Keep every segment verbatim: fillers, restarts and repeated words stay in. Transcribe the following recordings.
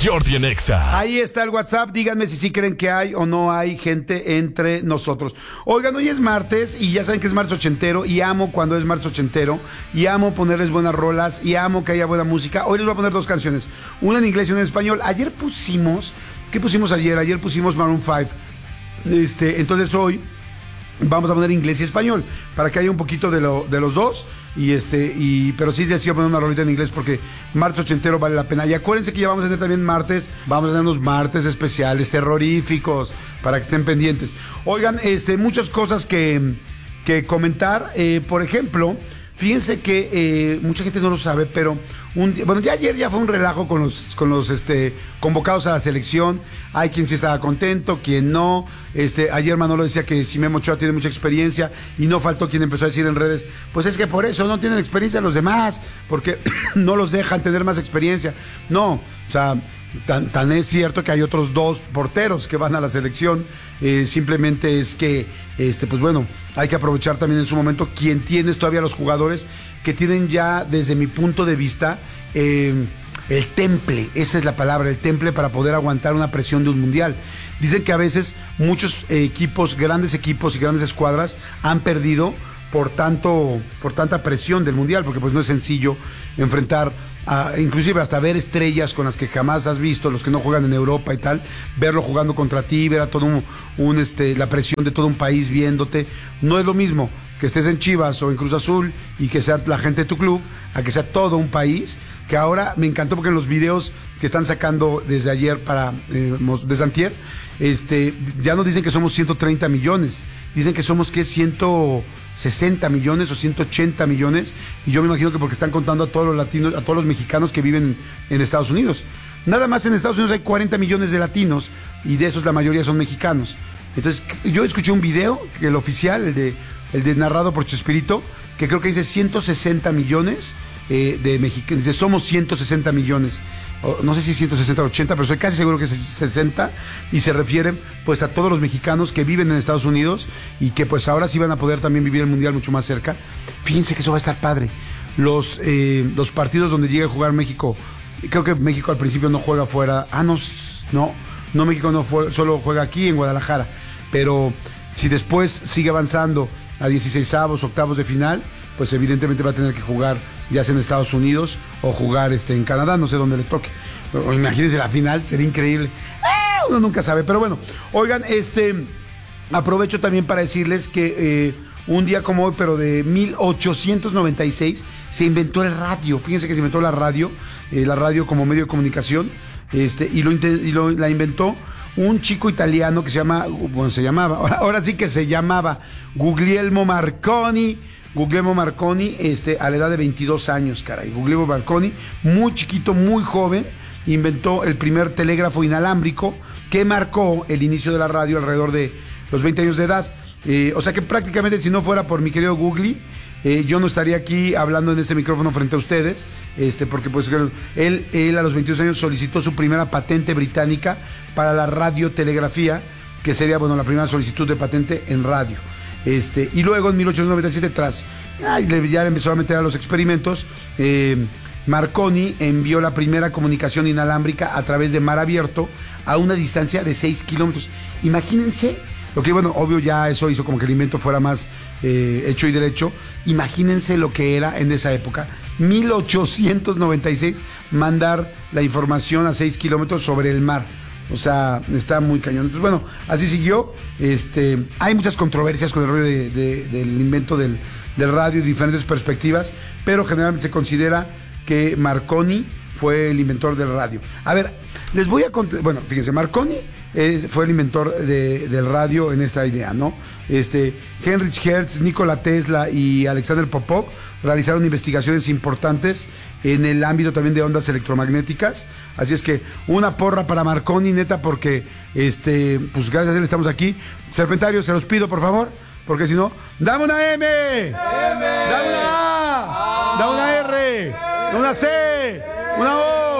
Jordi en Exa. Ahí está el WhatsApp, díganme si sí creen que hay o no hay gente entre nosotros. Oigan, hoy es martes y ya saben que es martes ochentero y amo cuando es martes ochentero y amo ponerles buenas rolas y amo que haya buena música. Hoy les voy a poner dos canciones, una en inglés y una en español. Ayer pusimos, ¿qué pusimos ayer? Ayer pusimos Maroon cinco. Este, entonces hoy vamos a poner inglés y español para que haya un poquito de, lo, de los dos y este y pero sí les iba a poner una rolita en inglés porque martes ochentero vale la pena. Y acuérdense que ya vamos a tener también martes, vamos a tener unos martes especiales terroríficos para que estén pendientes. Oigan, este muchas cosas que, que comentar, eh, por ejemplo, fíjense que eh, mucha gente no lo sabe, pero un día, bueno, ya ayer ya fue un relajo con los, con los este, convocados a la selección. Hay quien sí estaba contento, quien no. Este, ayer Manolo decía que si Memo Ochoa tiene mucha experiencia y no faltó quien empezó a decir en redes, pues es que por eso no tienen experiencia los demás, porque no los dejan tener más experiencia. No, o sea, tan, tan es cierto que hay otros dos porteros que van a la selección. Eh, simplemente es que, este, pues bueno, hay que aprovechar también en su momento quien tienes todavía los jugadores que tienen ya, desde mi punto de vista, eh, el temple, esa es la palabra, el temple para poder aguantar una presión de un mundial. Dicen que a veces muchos eh, equipos, grandes equipos y grandes escuadras han perdido por tanto, por tanta presión del mundial, porque pues no es sencillo enfrentar a, inclusive hasta ver estrellas con las que jamás has visto, los que no juegan en Europa y tal, verlo jugando contra ti, ver a todo un, un este, la presión de todo un país viéndote, no es lo mismo que estés en Chivas o en Cruz Azul y que sea la gente de tu club, a que sea todo un país, que ahora me encantó porque en los videos que están sacando desde ayer para, eh, desde antier, este, ya no dicen que somos ciento treinta millones, dicen que somos que ciento sesenta millones o ciento ochenta millones, y yo me imagino que porque están contando a todos los latinos, a todos los mexicanos que viven en Estados Unidos. Nada más en Estados Unidos hay cuarenta millones de latinos y de esos la mayoría son mexicanos. Entonces yo escuché un video, que el oficial, el de, el de narrado por Chespirito, que creo que dice ciento sesenta millones eh, de mexicanos, dice somos ciento sesenta millones, o, no sé si ciento sesenta o ochenta, pero estoy casi seguro que es sesenta, y se refieren pues a todos los mexicanos que viven en Estados Unidos y que pues ahora sí van a poder también vivir el mundial mucho más cerca. Fíjense que eso va a estar padre. Los, eh, los partidos donde llegue a jugar México, creo que México al principio no juega fuera, ah no, no, no México no fue, solo juega aquí en Guadalajara, pero si después sigue avanzando a dieciseisavos, octavos de final, pues evidentemente va a tener que jugar ya sea en Estados Unidos o jugar este, en Canadá, no sé dónde le toque. O imagínense la final, sería increíble. ¡Ah! Uno nunca sabe, pero bueno, oigan, este, aprovecho también para decirles que eh, un día como hoy, pero de mil ochocientos noventa y seis, se inventó el radio. Fíjense que se inventó la radio, eh, la radio como medio de comunicación, este, y, lo, y lo, la inventó un chico italiano que se llama, bueno, se llamaba, ahora, ahora sí que se llamaba Guglielmo Marconi. Guglielmo Marconi, este, a la edad de veintidós años, caray. Guglielmo Marconi, muy chiquito, muy joven, inventó el primer telégrafo inalámbrico que marcó el inicio de la radio alrededor de los veinte años de edad. Eh, o sea que prácticamente, si no fuera por mi querido Googly, eh, yo no estaría aquí hablando en este micrófono frente a ustedes, este, porque pues él, él a los veintidós años solicitó su primera patente británica para la radiotelegrafía, que sería, bueno, la primera solicitud de patente en radio. Este, y luego en mil ochocientos noventa y siete, tras ay, ya le empezó a meter a los experimentos, eh, Marconi envió la primera comunicación inalámbrica a través de mar abierto a una distancia de seis kilómetros. Imagínense, lo que bueno, obvio ya eso hizo como que el invento fuera más eh, hecho y derecho. Imagínense lo que era en esa época, mil ochocientos noventa y seis, mandar la información a seis kilómetros sobre el mar. O sea, está muy cañón. Entonces, bueno, así siguió. Este, hay muchas controversias con el rollo de, de, del invento del, del radio y diferentes perspectivas, pero generalmente se considera que Marconi fue el inventor del radio. A ver, les voy a contar. Bueno, fíjense, Marconi es, fue el inventor de, del radio en esta idea, ¿no? Este, Heinrich Hertz, Nikola Tesla y Alexander Popov realizaron investigaciones importantes en el ámbito también de ondas electromagnéticas. Así es que una porra para Marconi, neta, porque este, pues gracias a él estamos aquí. Serpentarios, se los pido, por favor, porque si no, ¡dame una M! ¡M! ¡Dame una A! ¡Dame una R! ¡Una C! ¡Una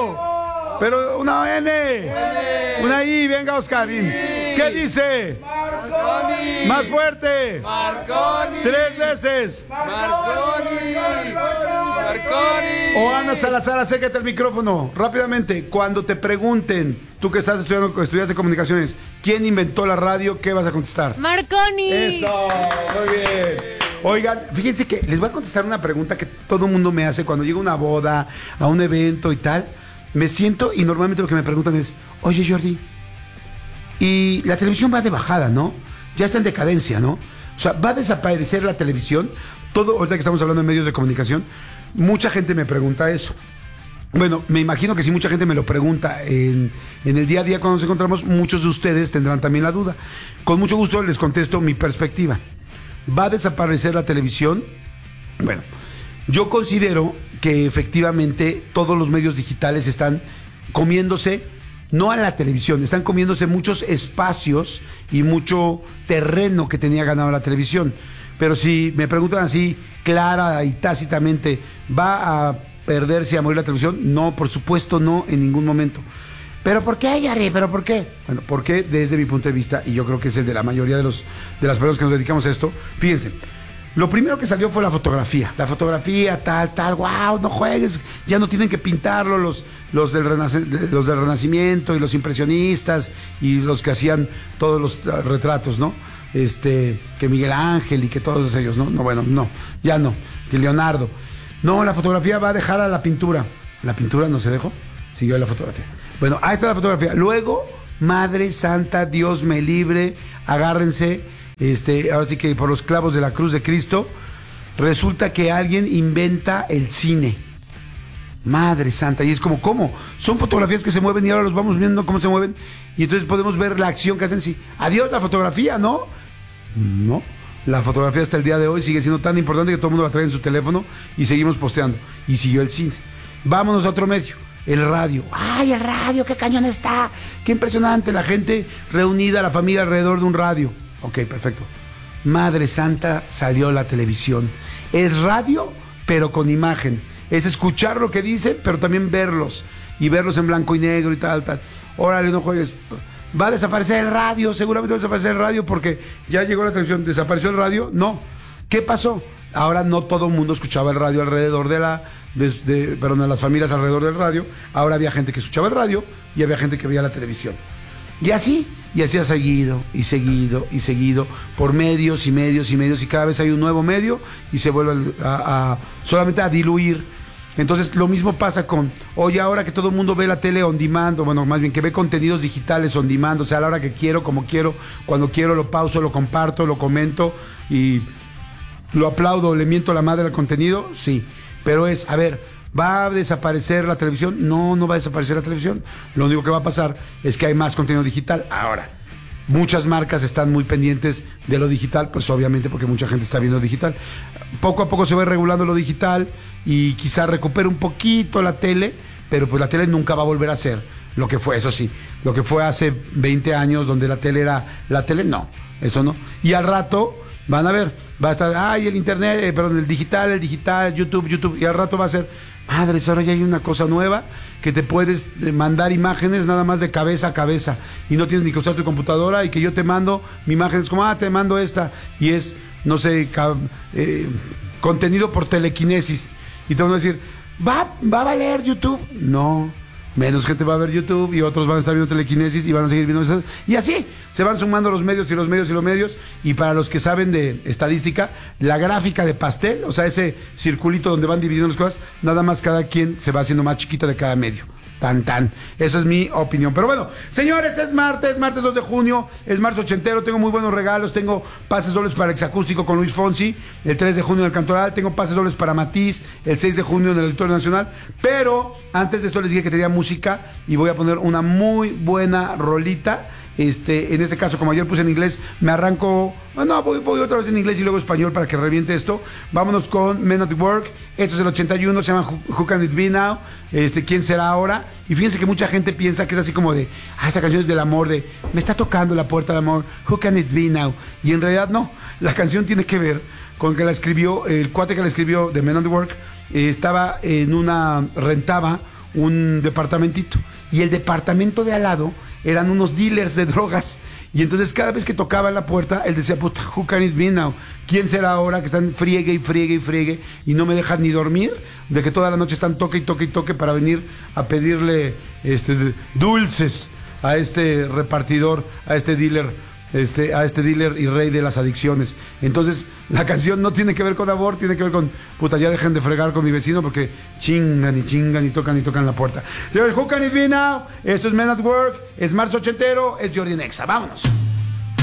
O! ¡Pero una N! N. ¡Una I! ¡Venga, Oscar! Sí. ¿Qué dice? Marconi. ¡Más fuerte! Marconi. ¡Tres veces! Marconi. Marconi. ¡Marconi! O Ana Salazar, acércate al micrófono. Rápidamente, cuando te pregunten, tú que estás estudiando, estudias de comunicaciones, ¿quién inventó la radio? ¿Qué vas a contestar? ¡Marconi! Eso, muy bien. Oigan, fíjense que les voy a contestar una pregunta que todo el mundo me hace cuando llega a una boda, a un evento y tal. Me siento y normalmente lo que me preguntan es, oye Jordi, y la televisión va de bajada, ¿no? Ya está en decadencia, ¿no? O sea, va a desaparecer la televisión. Todo, ahorita que estamos hablando de medios de comunicación, mucha gente me pregunta eso. Bueno, me imagino que si mucha gente me lo pregunta en, en el día a día cuando nos encontramos, muchos de ustedes tendrán también la duda. Con mucho gusto les contesto mi perspectiva. ¿Va a desaparecer la televisión? Bueno, yo considero que efectivamente todos los medios digitales están comiéndose, no a la televisión, están comiéndose muchos espacios y mucho terreno que tenía ganado la televisión. Pero si me preguntan así, clara y tácitamente, ¿va a perderse, a morir la televisión? No, por supuesto no, en ningún momento. ¿Pero por qué, Yari? ¿Pero por qué? Bueno, porque desde mi punto de vista, y yo creo que es el de la mayoría de, los, de las personas que nos dedicamos a esto, fíjense, lo primero que salió fue la fotografía. La fotografía, tal, tal, wow, no juegues, ya no tienen que pintarlo los, los, del, renac- los del Renacimiento y los impresionistas y los que hacían todos los uh, retratos, ¿no? Este, que Miguel Ángel y que todos ellos, ¿no? No, bueno, no, ya no, que Leonardo. No, la fotografía va a dejar a la pintura. ¿La pintura no se dejó? Siguió la fotografía. Bueno, ahí está la fotografía. Luego, Madre Santa, Dios me libre, agárrense, este, ahora sí que por los clavos de la cruz de Cristo, resulta que alguien inventa el cine. Madre Santa, y es como, ¿cómo? Son fotografías que se mueven y ahora los vamos viendo cómo se mueven, y entonces podemos ver la acción que hacen. Sí, adiós la fotografía, ¿no? No. La fotografía hasta el día de hoy sigue siendo tan importante que todo el mundo la trae en su teléfono y seguimos posteando. Y siguió el cine. Vámonos a otro medio. El radio. ¡Ay, el radio! ¡Qué cañón está! ¡Qué impresionante! La gente reunida, la familia alrededor de un radio. Ok, perfecto. Madre Santa, salió la televisión. Es radio, pero con imagen. Es escuchar lo que dicen, pero también verlos. Y verlos en blanco y negro y tal, tal. Órale, no juegues. Va a desaparecer el radio. Seguramente va a desaparecer el radio porque ya llegó la televisión. ¿Desapareció el radio? No. ¿Qué pasó? Ahora no todo el mundo escuchaba el radio alrededor de la... De, de, perdón, de las familias alrededor del radio. Ahora había gente que escuchaba el radio y había gente que veía la televisión. Y así, y así ha seguido, y seguido, y seguido, por medios y medios y medios, y cada vez hay un nuevo medio y se vuelve a, a solamente a diluir. Entonces lo mismo pasa con, oye, ahora que todo el mundo ve la tele on demand, o bueno, más bien que ve contenidos digitales on demand, o sea, a la hora que quiero, como quiero, cuando quiero lo pauso, lo comparto, lo comento y lo aplaudo, le miento la madre al contenido, sí. Pero es, a ver, ¿va a desaparecer la televisión? No, no va a desaparecer la televisión. Lo único que va a pasar es que hay más contenido digital. Ahora, muchas marcas están muy pendientes de lo digital, pues obviamente porque mucha gente está viendo digital. Poco a poco se va regulando lo digital y quizá recupere un poquito la tele, pero pues la tele nunca va a volver a ser lo que fue, eso sí. Lo que fue hace veinte años donde la tele era la tele, no, eso no. Y al rato... van a ver, va a estar, ay, el internet, eh, perdón, el digital, el digital, YouTube, YouTube, y al rato va a ser, madres, ahora ya hay una cosa nueva que te puedes mandar imágenes nada más de cabeza a cabeza y no tienes ni que usar tu computadora y que yo te mando mi imagen, es como, ah, te mando esta, y es, no sé, ca- eh, contenido por telequinesis, y te van a decir, ¿va, va a valer YouTube? No. Menos gente va a ver YouTube y otros van a estar viendo telequinesis y van a seguir viendo eso. Y así se van sumando los medios y los medios y los medios. Y para los que saben de estadística, la gráfica de pastel, o sea, ese circulito donde van dividiendo las cosas, nada más cada quien se va haciendo más chiquita de cada medio. Tan, tan. Esa es mi opinión. Pero bueno, señores, es martes, martes dos de junio, es martes ochentero, tengo muy buenos regalos, tengo pases dobles para Exacústico con Luis Fonsi, el tres de junio en el Cantoral, tengo pases dobles para Matiz, el seis de junio en el Auditorio Nacional, pero antes de esto les dije que tenía música y voy a poner una muy buena rolita. Este, en este caso, como ayer puse en inglés, me arranco, bueno, voy, voy otra vez en inglés y luego español para que reviente esto. Vámonos con Men at Work. Esto es el ochenta y uno, se llama Who, Who Can It Be Now? Este, ¿quién será ahora? Y fíjense que mucha gente piensa que es así como de, ah, esta canción es del amor, de, me está tocando la puerta del amor, Who Can It Be Now? Y en realidad no, la canción tiene que ver con que la escribió, el cuate que la escribió de Men at Work, eh, estaba en una, rentaba un departamentito. Y el departamento de al lado eran unos dealers de drogas. Y entonces cada vez que tocaba la puerta, él decía, puta, who can it be now? ¿Quién será ahora que están friegue y friegue y friegue y no me dejan ni dormir? De que toda la noche están toque y toque y toque para venir a pedirle este, dulces a este repartidor, a este dealer, este, a este dealer y rey de las adicciones. Entonces, la canción no tiene que ver con amor, tiene que ver con, puta, ya dejen de fregar con mi vecino porque chingan y chingan y tocan y tocan la puerta. Señores, who can it be now? Esto es Men at Work, es marzo ochentero, es Jordi Nexa. Vámonos.